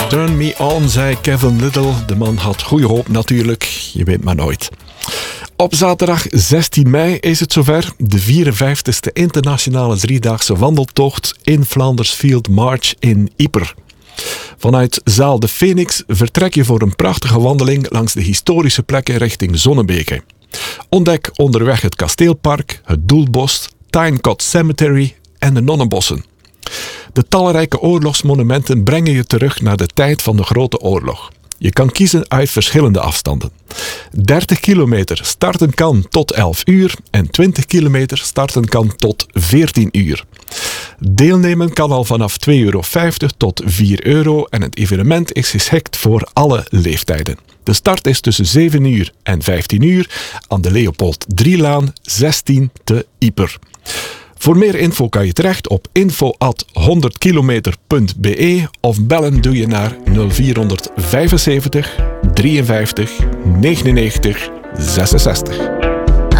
Turn me on, zei Kevin Little. De man had goede hoop natuurlijk, je weet maar nooit. Op zaterdag 16 mei is het zover. De 54e internationale driedaagse wandeltocht in Flanders Field March in Ypres. Vanuit Zaal de Phoenix vertrek je voor een prachtige wandeling langs de historische plekken richting Zonnebeke. Ontdek onderweg het kasteelpark, het Doelbos, Tynecott Cemetery en de Nonnenbossen. De talrijke oorlogsmonumenten brengen je terug naar de tijd van de Grote Oorlog. Je kan kiezen uit verschillende afstanden. 30 kilometer starten kan tot 11 uur en 20 kilometer starten kan tot 14 uur. Deelnemen kan al vanaf €2,50 tot €4 en het evenement is geschikt voor alle leeftijden. De start is tussen 7 uur en 15 uur aan de Leopold Drielaan 16 te Ypres. Voor meer info kan je terecht op info@100kilometer.be of bellen doe je naar 0475 53 99 66.